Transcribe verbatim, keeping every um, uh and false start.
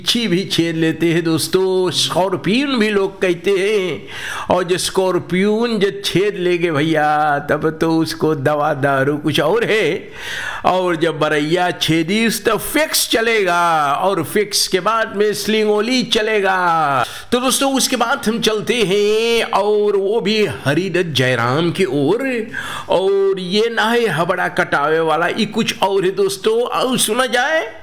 ची भी छेद लेते हैं दोस्तों, स्कॉर्पियन भी लोग कहते हैं। और जो स्कॉर्पियन जब छेद लेगे भैया तब तो उसको दवा दारू कुछ और है। और जब बरैया छेदीस तो फिक्स चलेगा, और फिक्स के बाद में स्लिंगोली चलेगा। तो दोस्तों उसके बाद हम चलते हैं और वो भी हरिदत्त जयराम की ओर। और ये ना है हबड़ा कटावे वाला, ये कुछ और है दोस्तों। और सुना जाए